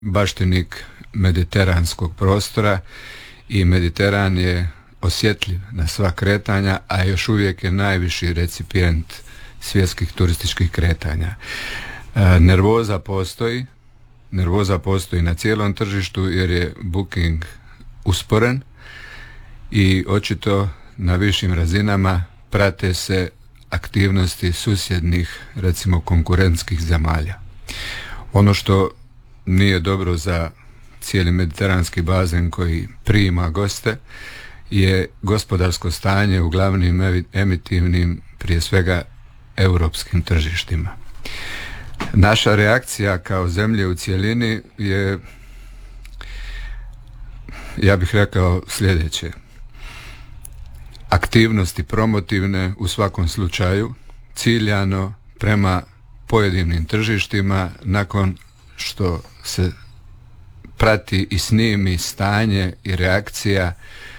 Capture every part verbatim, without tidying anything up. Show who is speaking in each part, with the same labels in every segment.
Speaker 1: baštinik mediteranskog prostora i Mediteran je osjetljiv na sva kretanja, a još uvijek je najviši recipijent svjetskih turističkih kretanja. E, nervoza postoji, nervoza postoji na cijelom tržištu jer je booking usporen i očito na višim razinama prate se aktivnosti susjednih, recimo konkurentskih zemalja. Ono što nije dobro za cijeli mediteranski bazen koji prima goste je gospodarsko stanje u glavnim emitivnim, prije svega europskim tržištima. Naša reakcija kao zemlje u cjelini je, ja bih rekao sljedeće: aktivnosti promotivne u svakom slučaju, ciljano prema pojedinim tržištima nakon što se prati i snimi stanje i reakcija,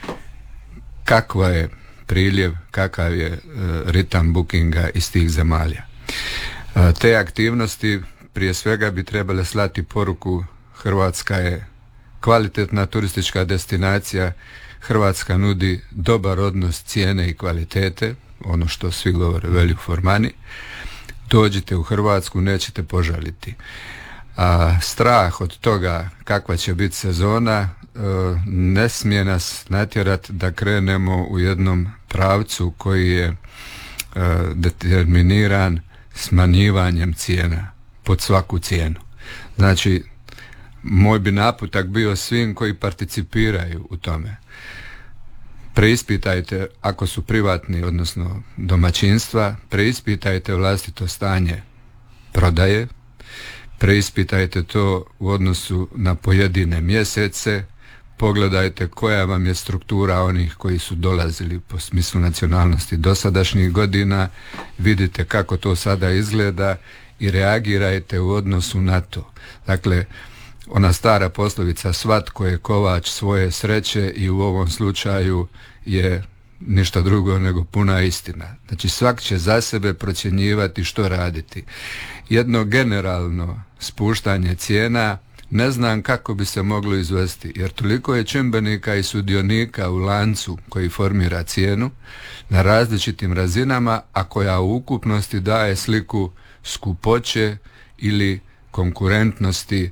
Speaker 1: kakva je priljev, kakav je e, ritam bookinga iz tih zemalja. E, te aktivnosti prije svega bi trebale slati poruku: Hrvatska je kvalitetna turistička destinacija, Hrvatska nudi dobar odnos cijene i kvalitete, ono što svi govore value for money. Dođite u Hrvatsku, nećete požaliti. A strah od toga kakva će biti sezona ne smije nas natjerati da krenemo u jednom pravcu koji je determiniran smanjivanjem cijena pod svaku cijenu. Znači, moj bi naputak bio svim koji participiraju u tome: preispitajte, ako su privatni, odnosno domaćinstva, preispitajte vlastito stanje prodaje, preispitajte to u odnosu na pojedine mjesece, pogledajte koja vam je struktura onih koji su dolazili po smislu nacionalnosti dosadašnjih godina, vidite kako to sada izgleda i reagirajte u odnosu na to. Dakle, ona stara poslovica svatko je kovač svoje sreće i u ovom slučaju je ništa drugo nego puna istina. Znači, svak će za sebe procjenjivati što raditi. Jedno generalno spuštanje cijena ne znam kako bi se moglo izvesti, jer toliko je čimbenika i sudionika u lancu koji formira cijenu na različitim razinama, a koja u ukupnosti daje sliku skupoće ili konkurentnosti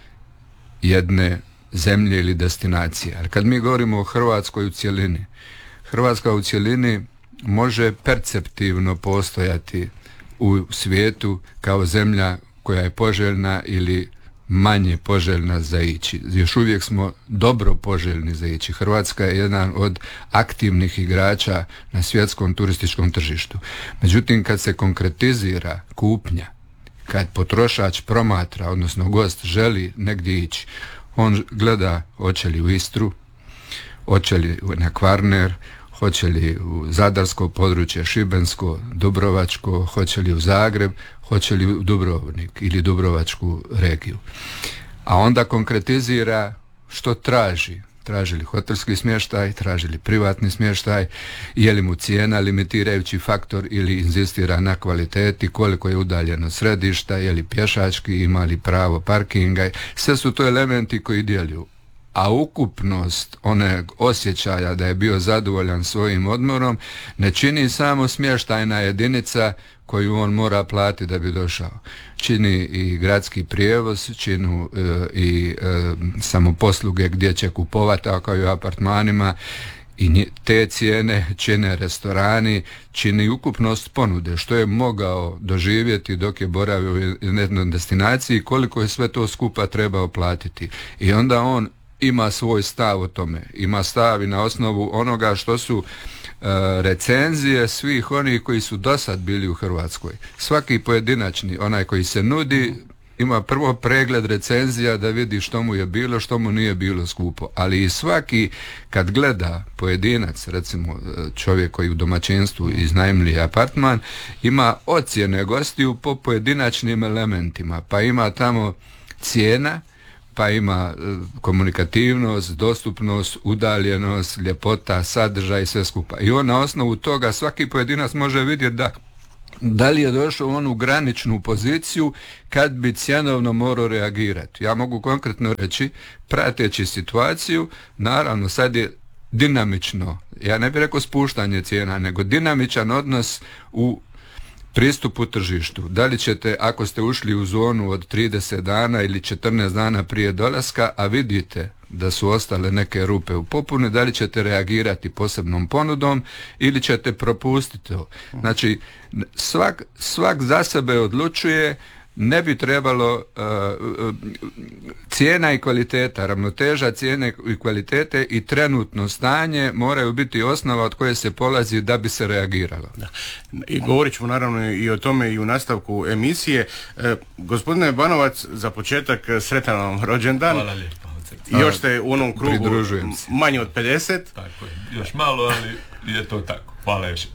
Speaker 1: jedne zemlje ili destinacije. Ali kad mi govorimo o Hrvatskoj u cjelini, Hrvatska u cjelini može perceptivno postojati u svijetu kao zemlja koja je poželjna ili manje poželjna za ići. Još uvijek smo dobro poželjni za ići. Hrvatska je jedan od aktivnih igrača na svjetskom turističkom tržištu. Međutim, kad se konkretizira kupnja, kad potrošač promatra, odnosno gost želi negdje ići, on gleda hoće li u Istru, hoće li na Kvarner, hoće li u zadarsko područje, šibensko, dubrovačko, hoće li u Zagreb, hoće li u Dubrovnik ili dubrovačku regiju. A onda konkretizira što traži. Traži li hotelski smještaj, traži li privatni smještaj, je li mu cijena limitirajući faktor ili inzistira na kvaliteti, koliko je udaljeno središta, je li pješački, ima li pravo parkinga. Sve su to elementi koji djeluju. A ukupnost onog osjećaja da je bio zadovoljan svojim odmorom ne čini samo smještajna jedinica koju on mora platiti da bi došao. Čini i gradski prijevoz, činu e, i e, samoposluge gdje će kupovati, ako je u apartmanima, i te cijene čine restorani, čini ukupnost ponude, što je mogao doživjeti dok je boravio u jednoj destinaciji, koliko je sve to skupa trebao platiti. I onda on ima svoj stav o tome, ima stav i na osnovu onoga što su e, recenzije svih onih koji su dosad bili u Hrvatskoj. Svaki pojedinačni, onaj koji se nudi, ima prvo pregled recenzija da vidi što mu je bilo, što mu nije bilo skupo. Ali i svaki kad gleda pojedinac, recimo čovjek koji u domaćinstvu iznajmljuje apartman, ima ocjene gostiju po pojedinačnim elementima. Pa ima tamo cijena, pa ima komunikativnost, dostupnost, udaljenost, ljepota, sadržaj i sve skupa. I on na osnovu toga svaki pojedinac može vidjeti da da li je došao u onu graničnu poziciju kad bi cjenovno morao reagirati. Ja mogu konkretno reći, prateći situaciju, naravno sad je dinamično, ja ne bih rekao spuštanje cijena, nego dinamičan odnos u pristupu tržištu. Da li ćete, ako ste ušli u zonu od trideset dana ili četrnaest dana prije dolaska, a vidite da su ostale neke rupe u popuni, da li ćete reagirati posebnom ponudom ili ćete propustiti to. Znači, svak, svak za sebe odlučuje. Ne bi trebalo uh, cijena i kvaliteta, ravnoteža cijene i kvalitete i trenutno stanje moraju biti osnova od koje se polazi da bi se reagiralo. Da.
Speaker 2: I govorit ćemo naravno i o tome i u nastavku emisije. E, gospodine Banovac, za početak sretan vam rođendan.
Speaker 3: Hvala lijepo.
Speaker 2: I još ste u onom krugu manje od pedeset.
Speaker 3: Tako je, još malo, ali je to tako. Hvala još.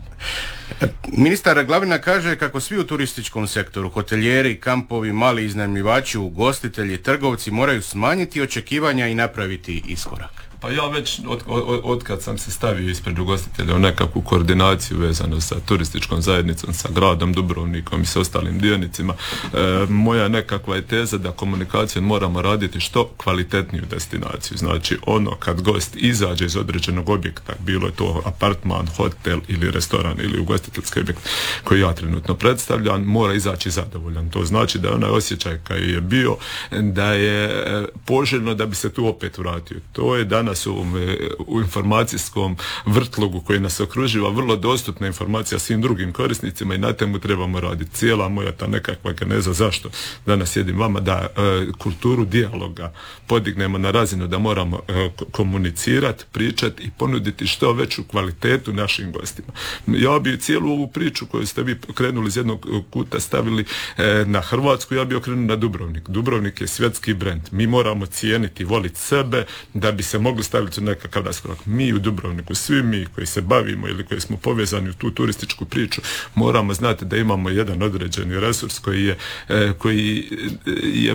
Speaker 2: Ministar Glavina kaže kako svi u turističkom sektoru, hotelijeri, kampovi, mali iznajmljivači, ugostitelji, trgovci moraju smanjiti očekivanja i napraviti iskorak.
Speaker 3: Pa ja već od, od, od kad sam se stavio ispred ugostitelja u nekakvu koordinaciju vezano sa turističkom zajednicom, sa gradom Dubrovnikom i sa ostalim dionicima, e, moja nekakva je teza da komunikacijom moramo raditi što kvalitetniju destinaciju. Znači ono kad gost izađe iz određenog objekta, bilo je to apartman, hotel ili restoran ili ugostiteljski objekt koji ja trenutno predstavljam, mora izaći zadovoljan. To znači da je onaj osjećaj koji je bio, da je poželjno da bi se tu opet vratio. To je danas U, u informacijskom vrtlogu koji nas okruživa vrlo dostupna informacija svim drugim korisnicima i na temu trebamo raditi. Cijela moja ta nekakva geneza zašto danas sjedim vama, da e, kulturu dijaloga podignemo na razinu da moramo e, komunicirati, pričati i ponuditi što veću kvalitetu našim gostima. Ja bi cijelu ovu priču koju ste vi krenuli iz jednog kuta stavili e, na Hrvatsku, ja bi okrenuo na Dubrovnik. Dubrovnik je svjetski brend. Mi moramo cijeniti, voliti sebe da bi se mogli staviti u nekakav raskorak. Mi u Dubrovniku, svi mi koji se bavimo ili koji smo povezani u tu turističku priču, moramo znati da imamo jedan određeni resurs koji je, e, koji je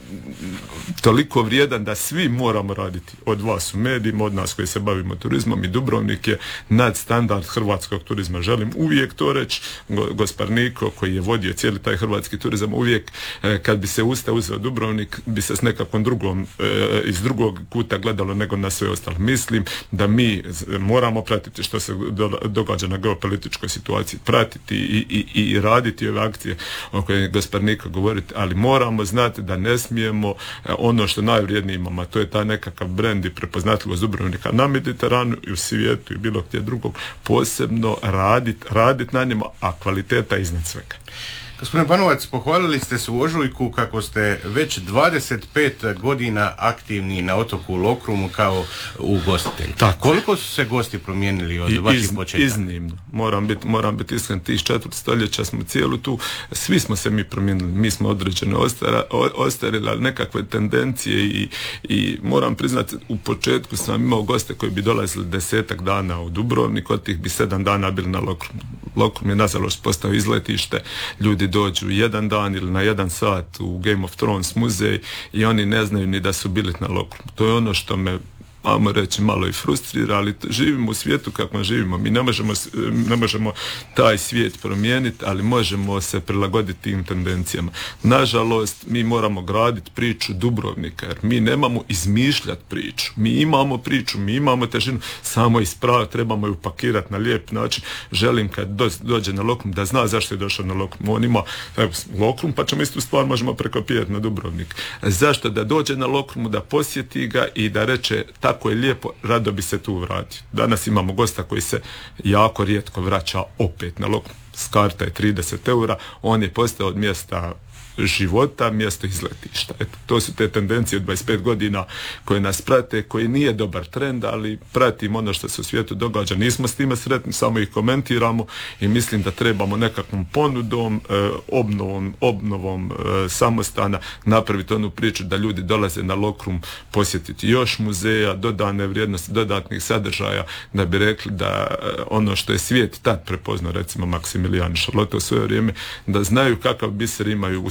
Speaker 3: toliko vrijedan da svi moramo raditi, od vas u medijima, od nas koji se bavimo turizmom, i Dubrovnik je nadstandard hrvatskog turizma. Želim uvijek to reći, gospar Niko koji je vodio cijeli taj hrvatski turizam, uvijek eh, kad bi se usta uzeo Dubrovnik bi se s nekakvom drugom eh, iz drugog kuta gledalo nego na sve ostalo. Mislim da mi moramo pratiti što se do, događa na geopolitičkoj situaciji, pratiti i, i, i raditi ove akcije o kojoj je gospar Niko govoriti, ali moramo znati da ne smijemo ono što najvrijednije imamo, a to je taj nekakav brend i prepoznatljivost Dubrovnika na Mediteranu i u svijetu i bilo gdje drugog, posebno raditi radit na njima, a kvaliteta iznad svega.
Speaker 2: Gospodin Banovac, pohvalili ste se u ožujku kako ste već dvadeset pet godina aktivni na otoku Lokrumu kao ugostitelj.
Speaker 3: Tako.
Speaker 2: Koliko su se gosti promijenili od vaših početaka?
Speaker 3: Iznimno. Moram biti moram biti iskren, tih četvrt stoljeća smo cijelu tu, svi smo se mi promijenili, mi smo određeno ostara, ostarili, ali nekakve tendencije i, i moram priznati, u početku sam imao goste koji bi dolazili desetak dana u Dubrovnik, od tih bi sedam dana bili na Lokrumu. Lokrum je nažalost postao izletište, ljudi dođu jedan dan ili na jedan sat u Game of Thrones muzej i oni ne znaju ni da su bili na Lokrumu. To je ono što me, ajmo reći, malo i frustrira, ali živimo u svijetu kako živimo. Mi ne možemo, ne možemo taj svijet promijeniti, ali možemo se prilagoditi tim tendencijama. Nažalost, mi moramo graditi priču Dubrovnika, jer mi nemamo izmišljati priču. Mi imamo priču, mi imamo težinu, samo ispraviti, trebamo ju pakirati na lijep način. Želim kad do, dođe na Lokrum da zna zašto je došao na Lokrum. On ima evo, Lokrum, pa ćemo istu stvar možemo prekopirati na Dubrovnik. Zašto? Da dođe na Lokrumu, da posjeti ga i da reče tako je lijepo, rado bi se tu vratio. Danas imamo gosta koji se jako rijetko vraća opet na Lokrum. Karta je trideset eura, on je postao od mjesta života, mjesto izletišta. Eto, to su te tendencije od dvadeset pet godina koje nas prate, koji nije dobar trend, ali pratimo ono što se u svijetu događa. Nismo s time sretni, samo ih komentiramo i mislim da trebamo nekakvom ponudom, eh, obnovom, obnovom eh, samostana napraviti onu priču da ljudi dolaze na Lokrum posjetiti još muzeja, dodane vrijednosti, dodatnih sadržaja, da bi rekli da eh, ono što je svijet tad prepoznao, recimo Maksimilijan i Šarlota u svoje vrijeme, da znaju kakav biser imaju u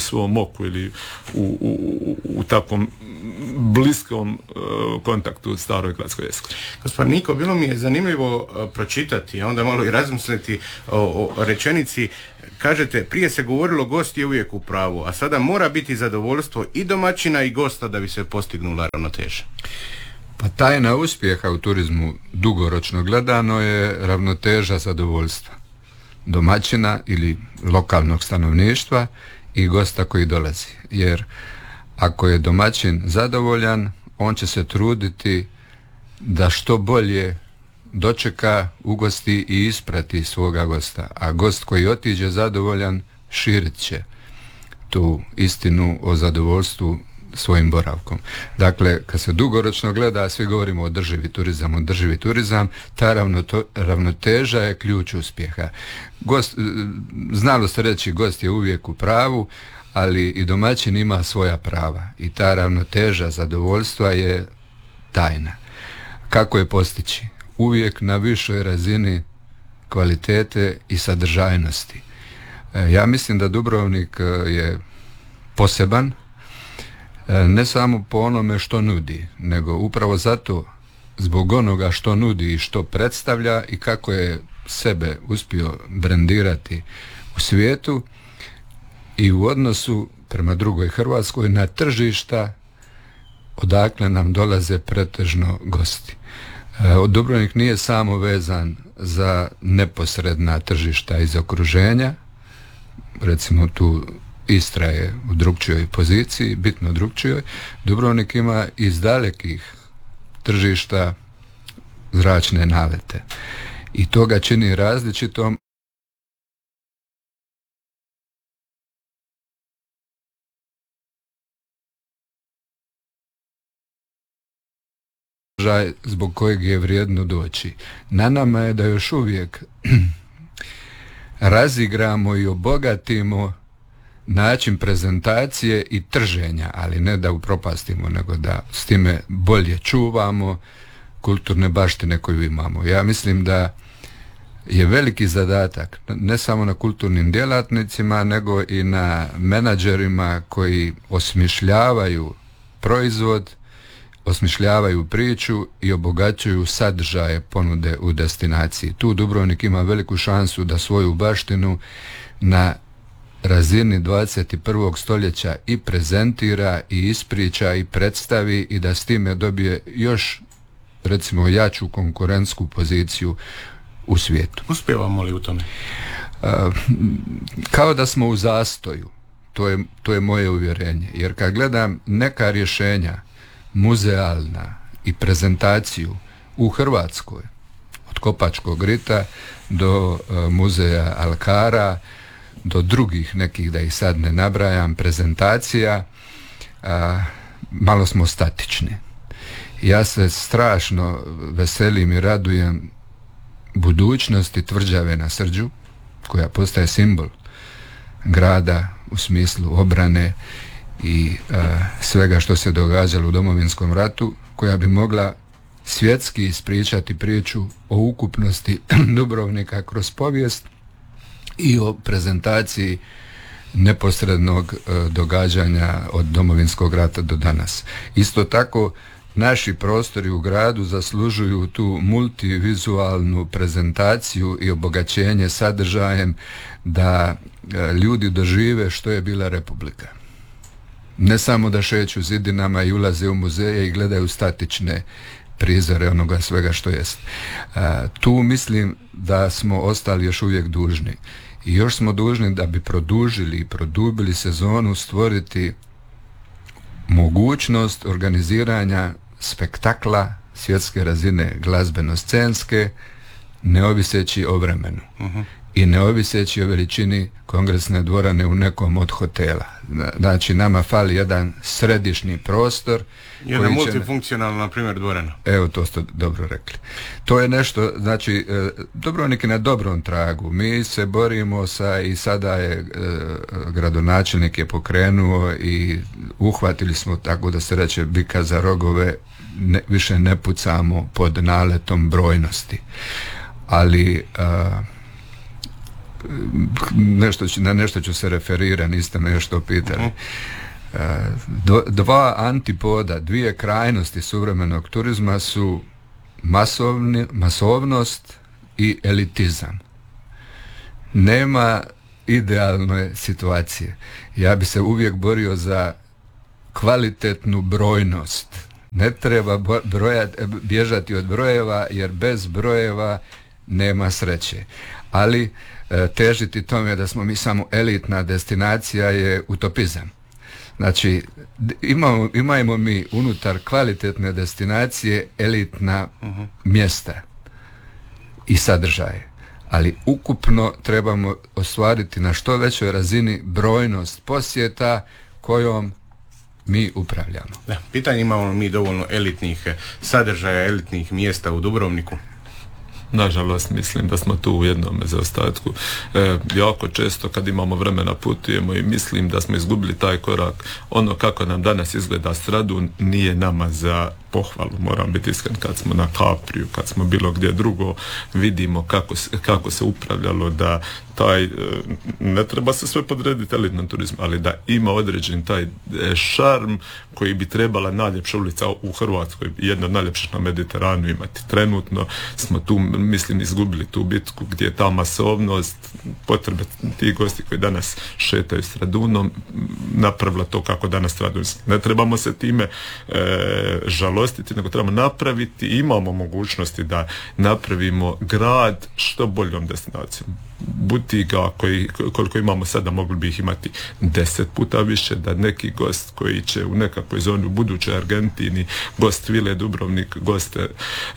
Speaker 3: svom oku ili u, u, u, u takvom bliskom uh, kontaktu s staroj gradskoj jezgri.
Speaker 2: Gospodin Niko, bilo mi je zanimljivo uh, pročitati, a onda malo i razmisliti o, o rečenici. Kažete, prije se govorilo gost je uvijek u pravu, a sada mora biti zadovoljstvo i domaćina i gosta da bi se postignula ravnoteža.
Speaker 1: Pa tajna uspjeha u turizmu dugoročno gledano je ravnoteža zadovoljstva domaćina ili lokalnog stanovništva i gosta koji dolazi. Jer ako je domaćin zadovoljan, on će se truditi da što bolje dočeka, ugosti i isprati svoga gosta. A gost koji otiđe zadovoljan širit će tu istinu o zadovoljstvu svojim boravkom. Dakle, kad se dugoročno gleda, svi govorimo o održivi turizam, održivi turizam, ta ravnoto, ravnoteža je ključ uspjeha. Gost, znalo se reći, gost je uvijek u pravu, ali i domaćin ima svoja prava i ta ravnoteža zadovoljstva je tajna. Kako je postići? Uvijek na višoj razini kvalitete i sadržajnosti. Ja mislim da Dubrovnik je poseban, ne samo po onome što nudi, nego upravo zato, zbog onoga što nudi i što predstavlja i kako je sebe uspio brendirati u svijetu i u odnosu prema drugoj Hrvatskoj na tržišta odakle nam dolaze pretežno gosti. Dubrovnik nije samo vezan za neposredna tržišta iz okruženja, recimo tu Istra je u drugčijoj poziciji, bitno drugčijoj. Dubrovnik ima iz dalekih tržišta zračne nalete i to ga čini različitom zbog kojeg je vrijedno doći. Na nama je da još uvijek razigramo i obogatimo način prezentacije i trženja, ali ne da upropastimo, nego da s time bolje čuvamo kulturne baštine koju imamo. Ja mislim da je veliki zadatak ne samo na kulturnim djelatnicima, nego i na menadžerima koji osmišljavaju proizvod, osmišljavaju priču i obogaćuju sadržaje ponude u destinaciji. Tu Dubrovnik ima veliku šansu da svoju baštinu na razini dvadeset prvog stoljeća i prezentira i ispriča i predstavi i da s time dobije još, recimo, jaču konkurentsku poziciju u svijetu.
Speaker 2: Uspijevamo li u tome?
Speaker 1: Uh, kao da smo u zastoju. To je, to je moje uvjerenje. Jer kad gledam neka rješenja muzealna i prezentaciju u Hrvatskoj, od Kopačkog rita do uh, muzeja Alkara, do drugih nekih, da ih sad ne nabrajam, prezentacija, a, malo smo statični. Ja se strašno veselim i radujem budućnosti tvrđave na Srđu, koja postaje simbol grada u smislu obrane i a, svega što se događalo u Domovinskom ratu, koja bi mogla svjetski ispričati priču o ukupnosti Dubrovnika kroz povijest i o prezentaciji neposrednog e, događanja od Domovinskog rata do danas. Isto tako, naši prostori u gradu zaslužuju tu multivizualnu prezentaciju i obogaćenje sadržajem da e, ljudi dožive što je bila Republika. Ne samo da šeću zidinama i ulaze u muzeje i gledaju statične prizore onoga svega što jest. E, tu mislim da smo ostali još uvijek dužni. I još smo dužni da bi produžili i produbili sezonu stvoriti mogućnost organiziranja spektakla svjetske razine glazbeno-scenske, ne oviseći o vremenu. Uh-huh. I ne oviseći o veličini kongresne dvorane u nekom od hotela. Znači, nama fali jedan središnji prostor.
Speaker 2: Jedna multifunkcionalna, na primjer, dvorana.
Speaker 1: Evo, to ste dobro rekli. To je nešto, znači, Dubrovnik je na dobrom tragu. Mi se borimo sa, i sada je gradonačelnik je pokrenuo i uhvatili smo, tako da se reče, bika za rogove, ne, više ne pucamo pod naletom brojnosti. Ali a, nešto ću, na nešto ću se referirati, niste me nešto pitali. Do, dva antipoda, dvije krajnosti suvremenog turizma su masovni, masovnost i elitizam. Nema idealne situacije. Ja bi se uvijek borio za kvalitetnu brojnost. Ne treba brojati, bježati od brojeva, jer bez brojeva nema sreće. Ali e, težiti tome da smo mi samo elitna destinacija je utopizam. Znači, imamo, imajmo mi unutar kvalitetne destinacije elitna uh-huh. mjesta i sadržaje. Ali ukupno trebamo ostvariti na što većoj razini brojnost posjeta kojom mi upravljamo.
Speaker 2: Da, pitanje, imamo mi dovoljno elitnih sadržaja, elitnih mjesta u Dubrovniku?
Speaker 3: Nažalost, mislim da smo tu u jednom zaostatku. E, jako često kad imamo vremena putujemo i mislim da smo izgubili taj korak. Ono kako nam danas izgleda Stradun nije nama za pohvalu, moram biti iskren. Kad smo na Kapriju, kad smo bilo gdje drugo, vidimo kako se, kako se upravljalo, da taj, ne treba se sve podrediti elitnom turizmu, ali da ima određen taj šarm koji bi trebala najljepša ulica u Hrvatskoj, jedna od najljepših na Mediteranu imati. Trenutno smo tu, mislim, izgubili tu bitku gdje je ta masovnost, potrebe tih gosti koji danas šetaju Stradunom, napravila to kako danas Stradun. Ne trebamo se time e, žalostiti, nego trebamo napraviti, imamo mogućnosti da napravimo grad što boljom destinacijom. Butiga koji, koliko imamo sada, mogli bi ih imati deset puta više, da neki gost koji će u nekakvoj zoni u budućoj Argentini, gost Vile Dubrovnik, gost e,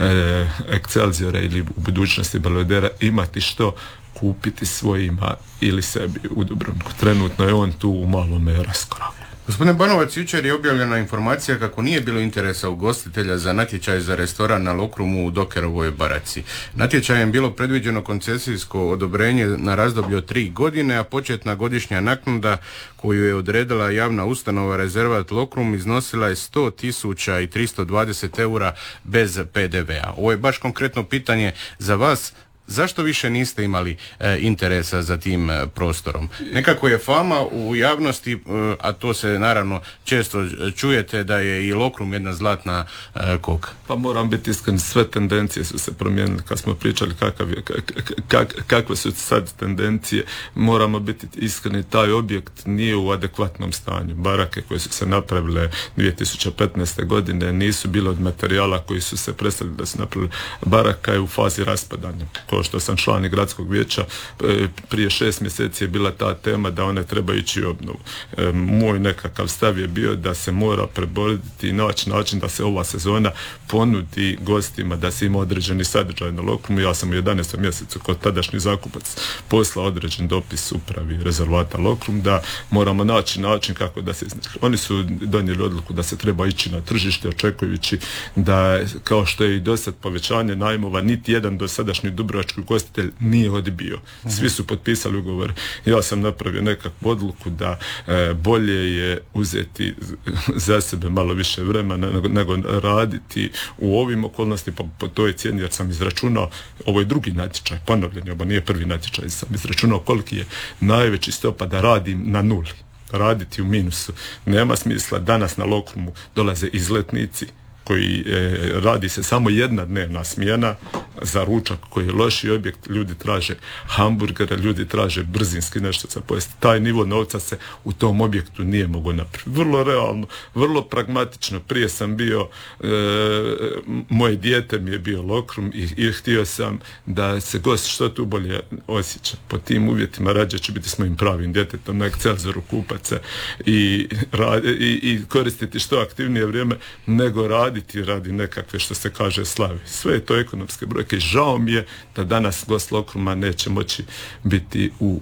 Speaker 3: Excelsiora ili u budućnosti Belvedera, imati što kupiti svojima ili sebi u Dubrovniku. Trenutno je on tu u malome raskoraku.
Speaker 2: Gospodine Banovac, jučer je objavljena informacija kako nije bilo interesa ugostitelja za natječaj za restoran na Lokrumu u Dokerovoj baraci. Natječajem bilo predviđeno koncesijsko odobrenje na razdoblje od tri godine, a početna godišnja naknada koju je odredila javna ustanova Rezervat Lokrum iznosila je sto tisuća i tristo dvadeset eura bez pe de vea. Ovo je baš konkretno pitanje za vas. Zašto više niste imali e, interesa za tim e, prostorom? Nekako je fama u javnosti, e, a to se naravno često čujete, da je i Lokrum jedna zlatna e, koka.
Speaker 3: Pa moram biti iskren, sve tendencije su se promijenile. Kad smo pričali kakav je, kak, kak, kakve su sad tendencije, moramo biti iskreni, taj objekt nije u adekvatnom stanju. Barake koje su se napravile dvije tisuće petnaeste. godine nisu bile od materijala koji su se predstavili da su napravili. Baraka je u fazi raspadanja. Kao što sam član gradskog vijeća, prije šest mjeseci je bila ta tema da one trebaju ići u obnovu. E, moj nekakav stav je bio da se mora preboriti i naći način da se ova sezona ponudi gostima, da se ima određeni sadržaj na Lokrumu. Ja sam u jedanaestom mjesecu kod tadašnji zakupac poslao određen dopis upravi rezervata Lokrum da moramo naći način kako da se iznaći. Oni su donijeli odluku da se treba ići na tržište, očekujući da, kao što je i dosad povećanje najmova, niti jedan dosadašnji dubrovački ugostitelj nije odbio. Svi su potpisali ugovor. Ja sam napravio nekakvu odluku da e, bolje je uzeti za sebe malo više vremena nego, nego raditi u ovim okolnostima po, po toj cijeni, jer sam izračunao, ovo je drugi natječaj, ponovljen, ovo nije prvi natječaj, sam izračunao koliki je najveći stopa da radim na nuli. Raditi u minusu. Nema smisla. Danas na Lokrumu dolaze izletnici koji e, radi se samo jedna dnevna smjena za ručak koji je loši objekt, ljudi traže hamburgere, ljudi traže brzinski nešto za pojesti. Taj nivo novca se u tom objektu nije mogao napraviti. Vrlo realno, vrlo pragmatično. Prije sam bio, e, moje dijete mi je bio Lokrum i, i htio sam da se gost što tu bolje osjeća. Po tim uvjetima rađe ću biti s mojim pravim djetetom na Excelsioru kupat se i, i, i koristiti što aktivnije vrijeme nego raditi radi nekakve, što se kaže, slavi. Sve je to ekonomske brojke. Žao mi je da danas gost Lokruma neće moći biti u,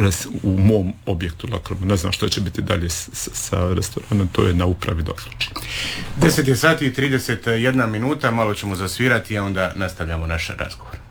Speaker 3: u mom objektu Lokruma. Ne znam što će biti dalje s, s, sa restoranom, to je na upravi da odluči.
Speaker 2: deset je sati i trideset jedna minuta, malo ćemo zasvirati, a onda nastavljamo naš razgovor.